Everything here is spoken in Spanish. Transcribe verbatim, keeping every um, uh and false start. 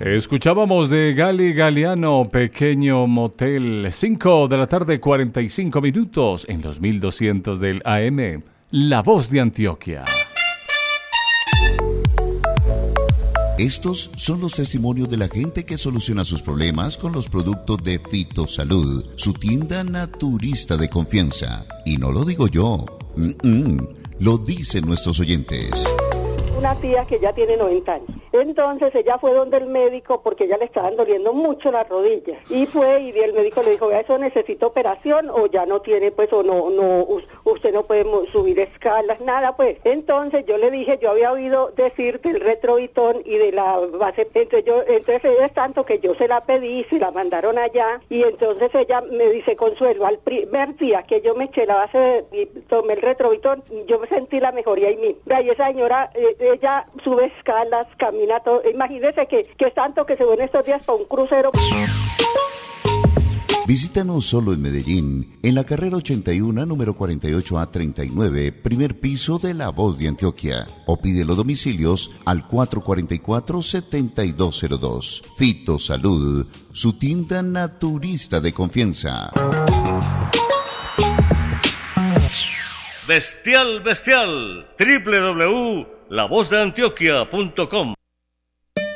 Escuchábamos de Gali Galiano, Pequeño Motel, cinco de la tarde, cuarenta y cinco minutos en los mil doscientos del A M, La Voz de Antioquia. Estos son los testimonios de la gente que soluciona sus problemas con los productos de Fitosalud, su tienda naturista de confianza. Y no lo digo yo, Mm-mm. lo dicen nuestros oyentes. Una tía que ya tiene noventa años. Entonces ella fue donde el médico porque ya le estaban doliendo mucho las rodillas. Y fue y el médico le dijo, eso necesita operación o ya no tiene, pues, o no, no, usted no puede subir escalas, nada, pues. Entonces yo le dije, yo había oído decir del retrovitón y de la base, entonces yo, entonces es tanto que yo se la pedí, se la mandaron allá y entonces ella me dice, Consuelo, al primer día que yo me eché la base de, y tomé el retrovitón, yo me sentí la mejoría ahí mismo. Y esa señora, eh, ella sube escalas, camina todo. Imagínese que, que es tanto que se ve en estos días para un crucero. Visítanos solo en Medellín, en la carrera ochenta y uno, número cuarenta y ocho A treinta y nueve, primer piso de La Voz de Antioquia. O pide los domicilios al cuatro cuatro cuatro, siete dos cero dos. Fitosalud, su tienda naturista de confianza. Bestial, bestial. doble u doble u doble u punto la voz de antioquia punto com